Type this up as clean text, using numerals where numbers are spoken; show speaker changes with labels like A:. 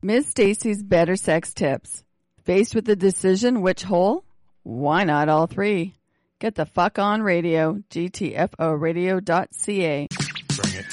A: Ms. Stacy's Better Sex Tips. Faced with the decision which hole? Why not all three? Get the fuck on radio, gtforadio.ca.
B: Bring it.